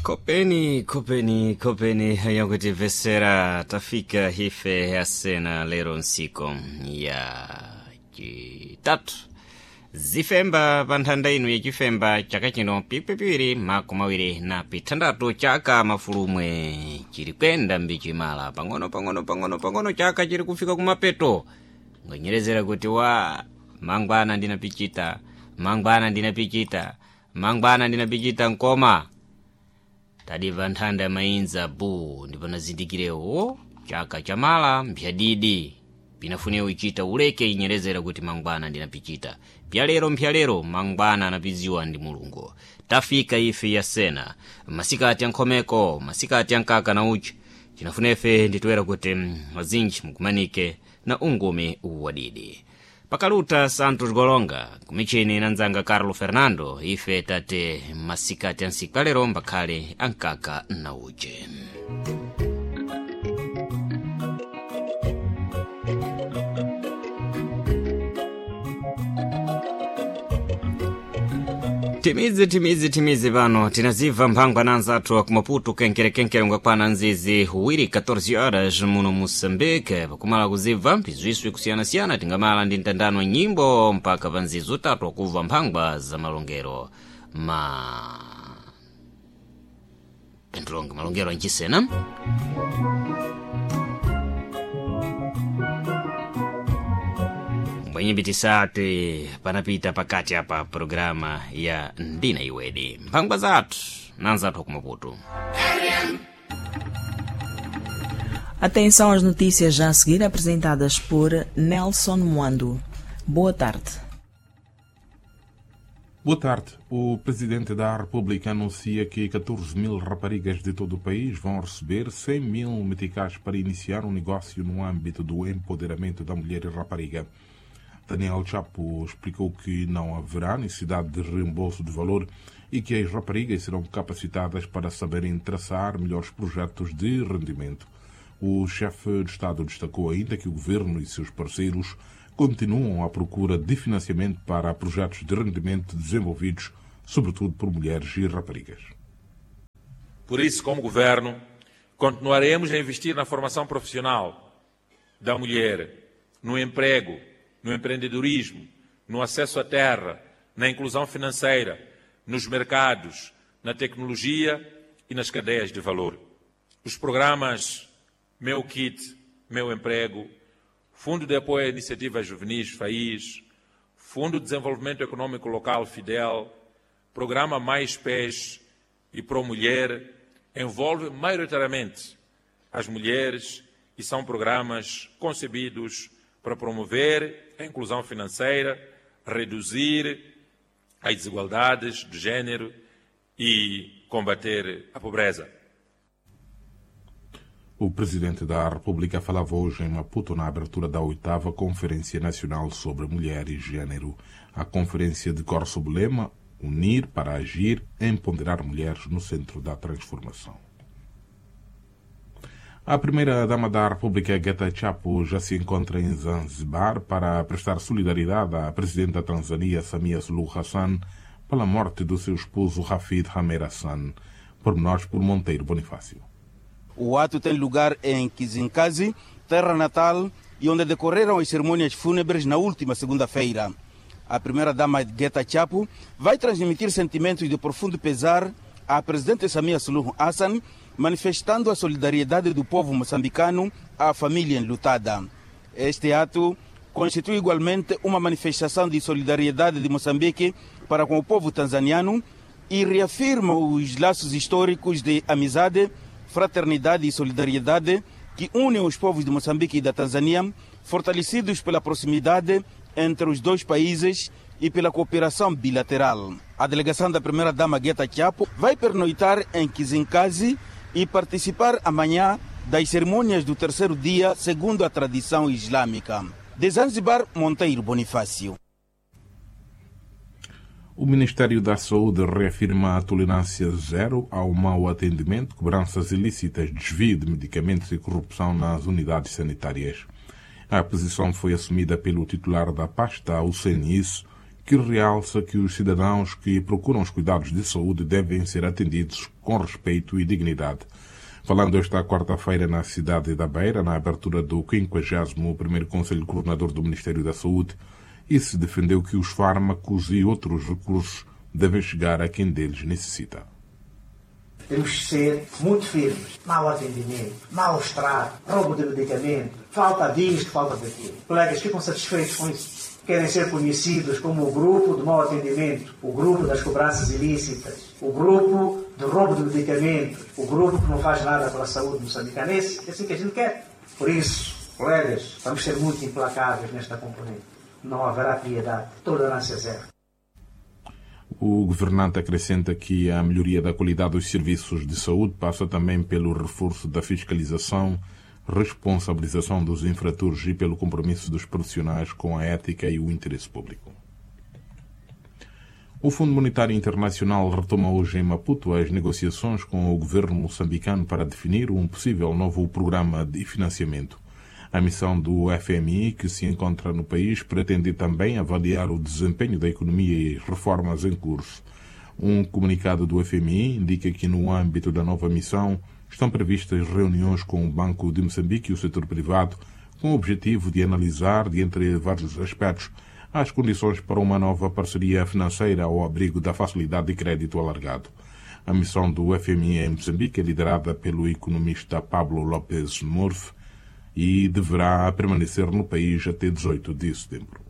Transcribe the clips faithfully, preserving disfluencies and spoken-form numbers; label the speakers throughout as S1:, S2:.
S1: Kopeni, kopeni, kopeni yankutivesera tafika hife ya sena lero nsiko ya chitatu zifemba panthanda inu yachifemba chaka chino pipipiwiri makumi awiri na pitandatu chaka mafulumwe chiri kwenda mbichimala pang'ono pang'ono pang'ono pang'ono chaka chiri kufika kumapeto ngonyerezera kuti wa mangwana ndinapichita mangwana ndinapichita mangwana ndinapichita nkoma tadiva nthanda ya mainza bu ndipo nazindikirewo chaka chamala mpyadidi pinafune uchita uleke inyerezera kuti mangwana ndinapichita pyalero mpyalero mangwana anapiziwa ndi mulungu tafika ife ya sena masikati ya nkhomeko masikati ya nkaka na uchi chinafunefe nditwera kuti wazinji mkumanike na ungumi uwadidi pakaluta Santos Golonga kumichini nanzanga Carlo Fernando ife tate masikati ya nsiku palero mbakhale ankaka na uje timizi timizi timizi pano tinaziva mphangwa nanzathu kumaputu kenkere kenkere ngakwana nzizi huwiri catorze horas muno Moçambique pakumala kuziva mpizwiswi kusiyana-siyana tingamala ndi mtandano wa nyimbo mpaka pa nzizi utatu wakuva mphangwa za malongero ma pentulonga malongero anchisena mbwenyibitisati panapita pakati apa programa ya ndina iwedi mphangwa zathu nanzathu kumaputu.
S2: Atenção às notícias já a seguir apresentadas por Nelson Mwando. Boa tarde.
S3: Boa tarde. O Presidente da República anuncia que catorze mil raparigas de todo o país vão receber cem mil meticais para iniciar um negócio no âmbito do empoderamento da mulher e rapariga. Daniel Chapo explicou que não haverá necessidade de reembolso de valor e que as raparigas serão capacitadas para saberem traçar melhores projetos de rendimento. O chefe de Estado destacou ainda que o Governo e seus parceiros continuam à procura de financiamento para projetos de rendimento desenvolvidos, sobretudo por mulheres e raparigas.
S4: Por isso, como Governo, continuaremos a investir na formação profissional da mulher, no emprego, no empreendedorismo, no acesso à terra, na inclusão financeira, nos mercados, na tecnologia e nas cadeias de valor. Os programas Meu Kit, Meu Emprego, Fundo de Apoio a Iniciativas Juvenis FAIS, Fundo de Desenvolvimento Econômico Local Fidel, Programa Mais Pés e Pro Mulher envolvem maioritariamente as mulheres e são programas concebidos para promover a inclusão financeira, reduzir as desigualdades de género e combater a pobreza.
S3: O Presidente da República falava hoje em Maputo na abertura da oitava Conferência Nacional sobre Mulher e Gênero. A conferência decorre sob o lema Unir para Agir, Empoderar Mulheres no Centro da Transformação. A primeira-dama da República, Geta Chapo, já se encontra em Zanzibar para prestar solidariedade à Presidente da Tanzânia, Samia Suluhu Hassan, pela morte do seu esposo, Hafidh Hamer Hassan. Pormenores por Monteiro Bonifácio.
S5: O ato tem lugar em Kizinkazi, terra natal, e onde decorreram as cerimônias fúnebres na última segunda-feira. A primeira-dama Geta Chapo vai transmitir sentimentos de profundo pesar à Presidente Samia Suluhu Hassan, manifestando a solidariedade do povo moçambicano à família enlutada. Este ato constitui igualmente uma manifestação de solidariedade de Moçambique para com o povo tanzaniano e reafirma os laços históricos de amizade, fraternidade e solidariedade que unem os povos de Moçambique e da Tanzânia, fortalecidos pela proximidade entre os dois países e pela cooperação bilateral. A delegação da primeira-dama Geta Chapo vai pernoitar em Kizinkazi e participar amanhã das cerimônias do terceiro dia, segundo a tradição islâmica. De Zanzibar, Monteiro Bonifácio.
S3: O Ministério da Saúde reafirma a tolerância zero ao mau atendimento, cobranças ilícitas, desvio de medicamentos e corrupção nas unidades sanitárias. A posição foi assumida pelo titular da pasta, o C N I S, que realça que os cidadãos que procuram os cuidados de saúde devem ser atendidos com respeito e dignidade. Falando esta quarta-feira na cidade da Beira, na abertura do quinquagésimo primeiro Conselho Coordenador do Ministério da Saúde, e se defendeu que os fármacos e outros recursos devem chegar a quem deles necessita.
S6: Temos que ser muito firmes. Mau atendimento, mau estrago, roubo de medicamento, falta disto, falta daquilo. Colegas ficam satisfeitos com isso. Querem ser conhecidos como o grupo de mau atendimento, o grupo das cobranças ilícitas, o grupo de roubo de medicamentos, o grupo que não faz nada pela saúde moçambicanense. É assim que a gente quer. Por isso, colegas, vamos ser muito implacáveis nesta componente. Não haverá piedade, tolerância zero.
S3: O governante acrescenta que a melhoria da qualidade dos serviços de saúde passa também pelo reforço da fiscalização, responsabilização dos infratores e pelo compromisso dos profissionais com a ética e o interesse público. O Fundo Monetário Internacional retoma hoje em Maputo as negociações com o governo moçambicano para definir um possível novo programa de financiamento. A missão do F M I, que se encontra no país, pretende também avaliar o desempenho da economia e reformas em curso. Um comunicado do F M I indica que, no âmbito da nova missão, estão previstas reuniões com o Banco de Moçambique e o setor privado, com o objetivo de analisar, de entre vários aspectos, as condições para uma nova parceria financeira ao abrigo da facilidade de crédito alargado. A missão do F M I em Moçambique é liderada pelo economista Pablo López Murphy, e deverá permanecer no país até dezoito de setembro.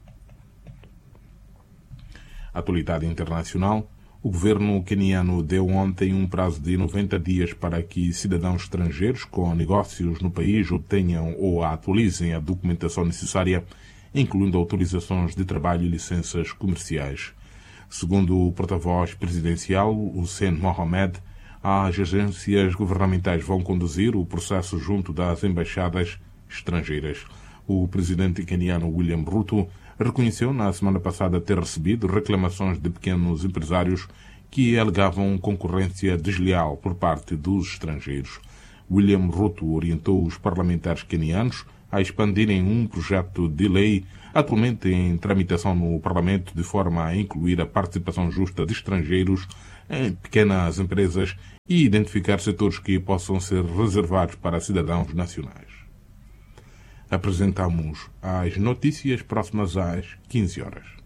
S3: Atualidade internacional. O governo queniano deu ontem um prazo de noventa dias para que cidadãos estrangeiros com negócios no país obtenham ou atualizem a documentação necessária, incluindo autorizações de trabalho e licenças comerciais. Segundo o porta-voz presidencial, Hussein Mohamed, as agências governamentais vão conduzir o processo junto das embaixadas estrangeiras. O presidente queniano William Ruto reconheceu na semana passada ter recebido reclamações de pequenos empresários que alegavam concorrência desleal por parte dos estrangeiros. William Ruto orientou os parlamentares quenianos a expandirem um projeto de lei atualmente em tramitação no Parlamento de forma a incluir a participação justa de estrangeiros em pequenas empresas e identificar setores que possam ser reservados para cidadãos nacionais. Apresentamos as notícias próximas às quinze horas.